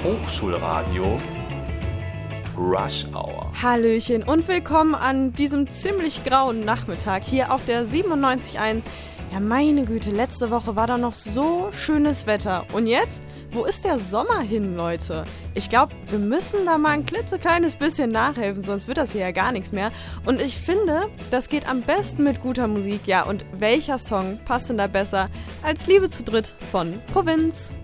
Hochschulradio Rush Hour. Hallöchen und willkommen an diesem ziemlich grauen Nachmittag hier auf der 97.1. Ja, meine Güte, letzte Woche war da noch so schönes Wetter. Und jetzt? Wo ist der Sommer hin, Leute? Ich glaube, wir müssen da mal ein klitzekleines bisschen nachhelfen, sonst wird das hier ja gar nichts mehr. Und ich finde, das geht am besten mit guter Musik. Ja, und welcher Song passt denn da besser als Liebe zu dritt von Provinz?